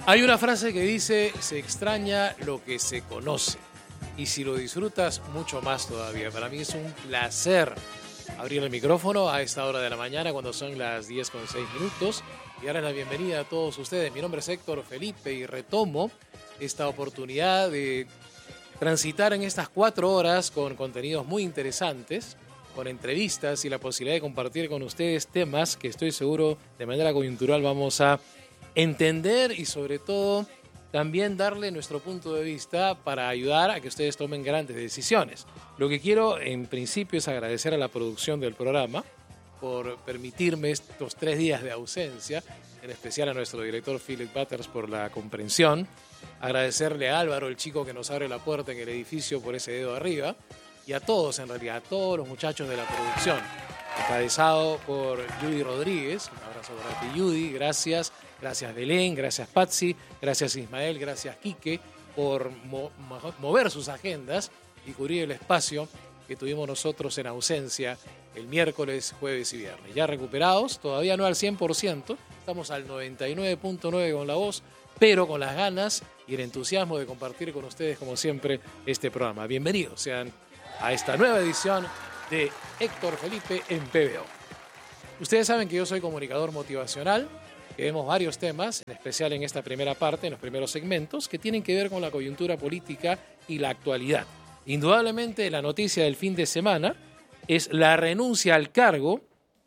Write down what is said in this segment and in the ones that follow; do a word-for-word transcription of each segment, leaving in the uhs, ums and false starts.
Hay una frase que dice, se extraña lo que se conoce. Y si lo disfrutas, mucho más todavía. Para mí es un placer abrir el micrófono a esta hora de la mañana cuando son las diez con seis minutos. Y darles la bienvenida a todos ustedes. Mi nombre es Héctor Felipe y retomo esta oportunidad de transitar en estas cuatro horas con contenidos muy interesantes, con entrevistas y la posibilidad de compartir con ustedes temas que estoy seguro de manera coyuntural vamos a entender y sobre todo también darle nuestro punto de vista para ayudar a que ustedes tomen grandes decisiones. Lo que quiero en principio es agradecer a la producción del programa por permitirme estos tres días de ausencia, en especial a nuestro director Philip Butters por la comprensión, agradecerle a Álvaro, el chico que nos abre la puerta en el edificio por ese dedo arriba, y a todos en realidad, a todos los muchachos de la producción, encabezado por Judy Rodríguez. Un abrazo para ti, Judy, gracias. Gracias Belén, gracias Patsy, gracias Ismael, gracias Quique por mo mover sus agendas y cubrir el espacio que tuvimos nosotros en ausencia el miércoles, jueves y viernes. Ya recuperados, todavía no al cien por ciento, estamos al noventa y nueve punto nueve con la voz, pero con las ganas y el entusiasmo de compartir con ustedes, como siempre, este programa. Bienvenidos sean a esta nueva edición de Héctor Felipe en P B O. Ustedes saben que yo soy comunicador motivacional. Vemos varios temas, en especial en esta primera parte, en los primeros segmentos, que tienen que ver con la coyuntura política y la actualidad. Indudablemente, la noticia del fin de semana es la renuncia al cargo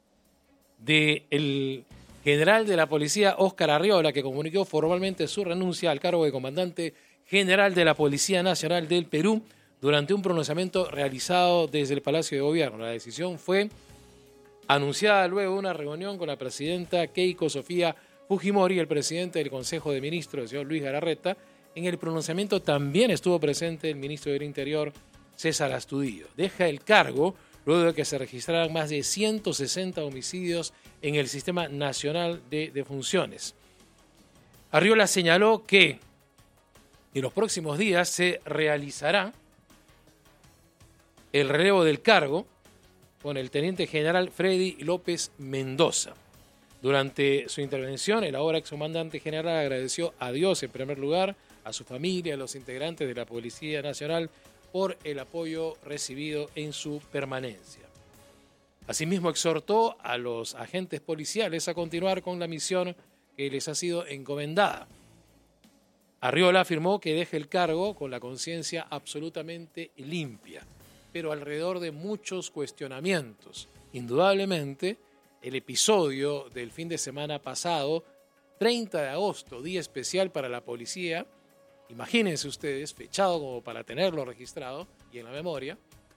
del general de la policía, Óscar Arriola, que comunicó formalmente su renuncia al cargo de comandante general de la Policía Nacional del Perú durante un pronunciamiento realizado desde el Palacio de Gobierno. La decisión fue anunciada luego de una reunión con la presidenta Keiko Sofía Fujimori y el presidente del Consejo de Ministros, el señor Luis Galarreta. En el pronunciamiento también estuvo presente el ministro del Interior, César Astudillo. Deja el cargo luego de que se registraran más de ciento sesenta homicidios en el Sistema Nacional de Defunciones. Arriola señaló que en los próximos días se realizará el relevo del cargo con el teniente general Freddy López Mendoza. Durante su intervención, el ahora excomandante general agradeció a Dios en primer lugar, a su familia, a los integrantes de la Policía Nacional por el apoyo recibido en su permanencia. Asimismo, exhortó a los agentes policiales a continuar con la misión que les ha sido encomendada. Arriola afirmó que deja el cargo con la conciencia absolutamente limpia, pero alrededor de muchos cuestionamientos. Indudablemente, el episodio del fin de semana pasado, treinta de agosto, día especial para la policía, imagínense ustedes, fechado como para tenerlo registrado y en la memoria,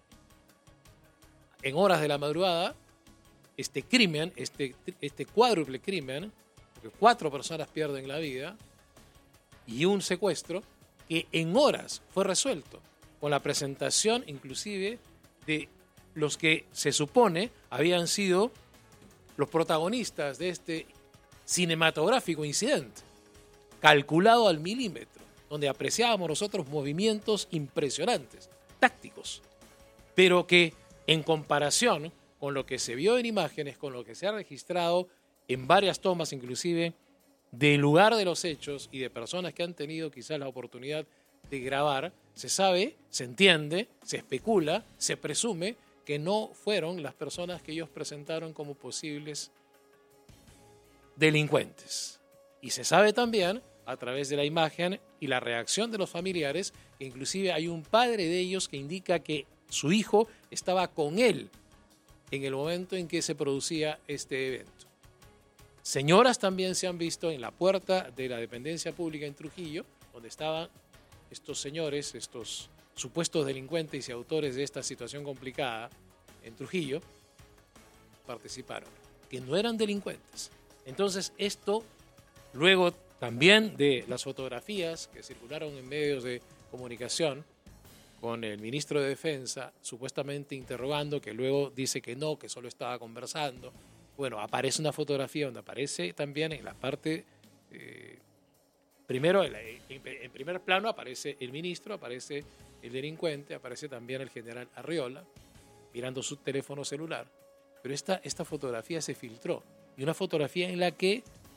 en horas de la madrugada, este crimen, este, este cuádruple crimen, porque cuatro personas pierden la vida, y un secuestro que en horas fue resuelto, con la presentación inclusive de los que se supone habían sido los protagonistas de este cinematográfico incidente, calculado al milímetro, donde apreciábamos nosotros movimientos impresionantes, tácticos, pero que en comparación con lo que se vio en imágenes, con lo que se ha registrado en varias tomas inclusive del lugar de los hechos y de personas que han tenido quizás la oportunidad de grabar, se sabe, se entiende, se especula, se presume que no fueron las personas que ellos presentaron como posibles delincuentes. Y se sabe también, a través de la imagen y la reacción de los familiares, que inclusive hay un padre de ellos que indica que su hijo estaba con él en el momento en que se producía este evento. Señoras también se han visto en la puerta de la dependencia pública en Trujillo, donde estaban estos señores, estos supuestos delincuentes y autores de esta situación complicada en Trujillo, participaron, que no eran delincuentes. Entonces esto, luego también de las fotografías que circularon en medios de comunicación con el ministro de Defensa, supuestamente interrogando, que luego dice que no, que solo estaba conversando. Bueno, aparece una fotografía donde aparece también en la parte... Eh, Primero, en primer plano aparece el ministro, aparece el delincuente, aparece también el general Arriola, mirando su teléfono celular. Pero esta, esta fotografía se filtró. Y una fotografía en la que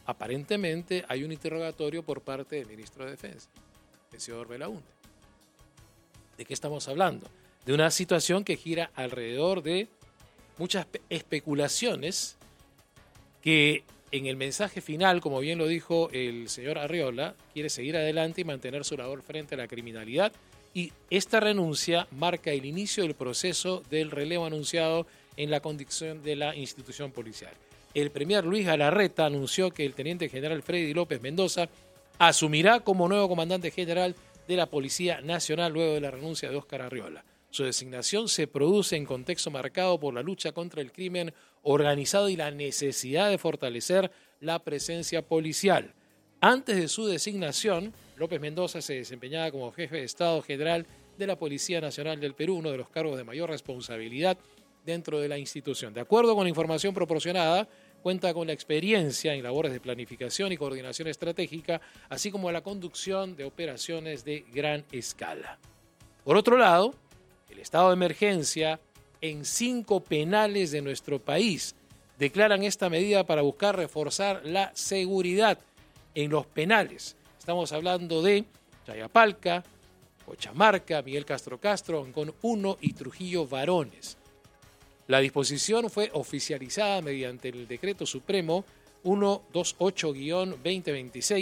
aparentemente hay un interrogatorio por parte del ministro de Defensa, el señor Belaúnde. ¿De qué estamos hablando? De una situación que gira alrededor de muchas especulaciones que en el mensaje final, como bien lo dijo el señor Arriola, quiere seguir adelante y mantener su labor frente a la criminalidad, y esta renuncia marca el inicio del proceso del relevo anunciado en la conducción de la institución policial. El premier Luis Galarreta anunció que el teniente general Freddy López Mendoza asumirá como nuevo comandante general de la Policía Nacional luego de la renuncia de Óscar Arriola. Su designación se produce en contexto marcado por la lucha contra el crimen organizado y la necesidad de fortalecer la presencia policial. Antes de su designación, López Mendoza se desempeñaba como jefe de Estado General de la Policía Nacional del Perú, uno de los cargos de mayor responsabilidad dentro de la institución. De acuerdo con la información proporcionada, cuenta con la experiencia en labores de planificación y coordinación estratégica, así como la conducción de operaciones de gran escala. Por otro lado, el estado de emergencia en cinco penales de nuestro país declaran esta medida para buscar reforzar la seguridad en los penales. Estamos hablando de Chayapalca, Cochamarca, Miguel Castro Castro, Ancón uno y Trujillo Varones. La disposición fue oficializada mediante el Decreto Supremo ciento veintiocho guión veinte veintiséis